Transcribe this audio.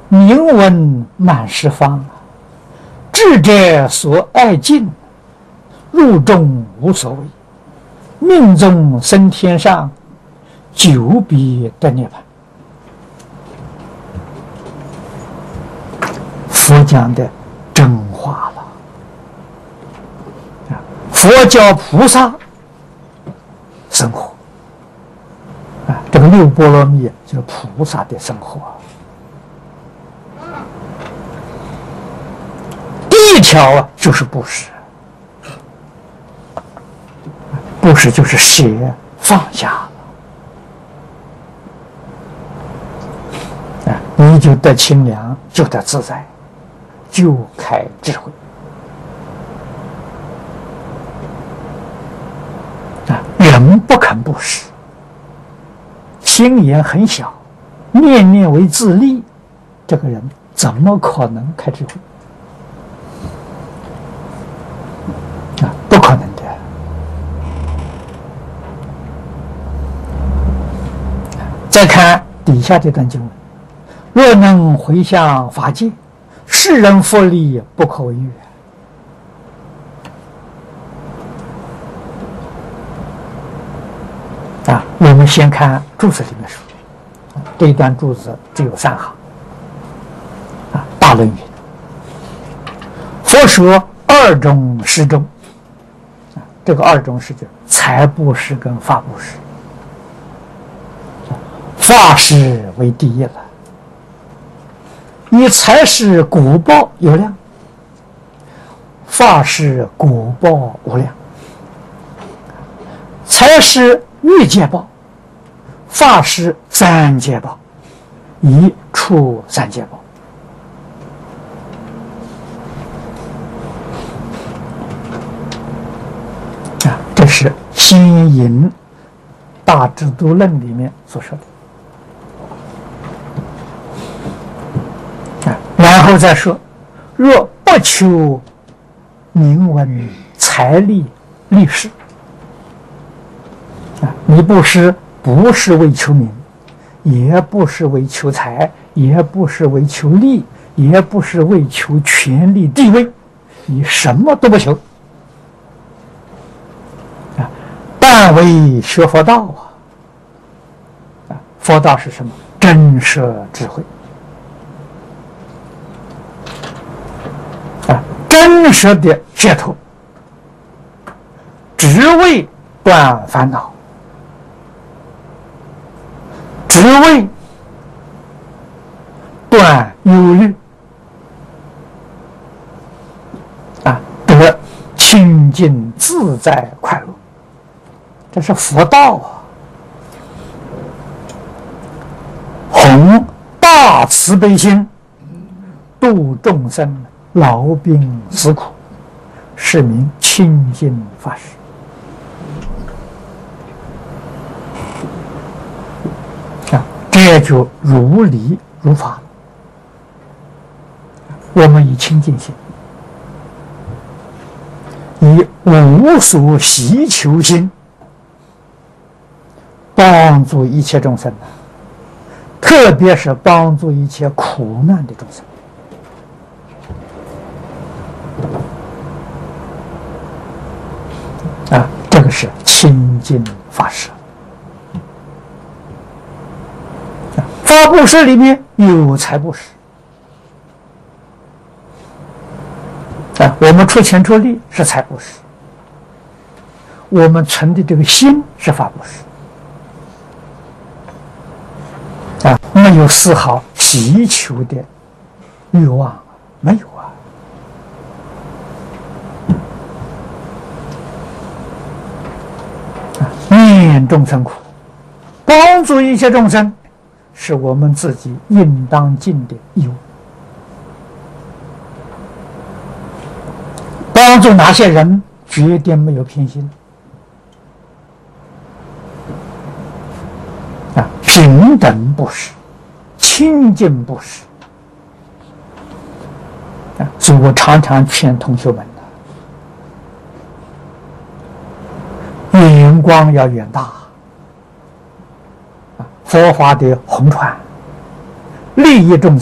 名闻满十方，智者所爱敬，入众无所谓，命中升天上，久必得涅槃。佛讲的真话了。佛教菩萨生活这个六波罗蜜就是菩萨的生活。第一条就是布施，布施就是舍放下了，你就得清凉，就得自在，就开智慧。人不肯布施，心眼很小，念念为自利，这个人怎么可能开智慧？不可能的。再看底下这段经文：若能回向法界，世人福利不可为喻。我们先看注释里面说，这一段注释只有3行。大论云：佛说2种施中，这个2种施就是财布施跟法布施。法施为第一了，以财施果报有量，法施果报无量。财施欲界报，法施3界报，以出3界报。这是新引大智度论里面所说的。然后再说，若不求名闻财利利士，你布施不是为求名，也不是为求财，也不是为求利，也不是为求权力地位，你什么都不求，但为学佛道佛道是什么？真摄智慧真实的解脱，只为断烦恼，只为断忧虑得清净自在快乐，这是佛道弘大慈悲心，度众生劳病死苦，是名清净法师。这就如理如法，我们以清净心，以无所希求心，帮助一切众生，特别是帮助一切苦难的众生。这个是清净法师。法布施里面有财布施，我们出钱出力是财布施，我们存的这个心是法布施，没有丝毫祈求的欲望，没有念众生苦，帮助一切众生，是我们自己应当尽的义务。帮助哪些人，绝对没有偏心，平等布施，清净布施。所以我常常劝同学们眼光要远大，佛法的宏传，利益众生。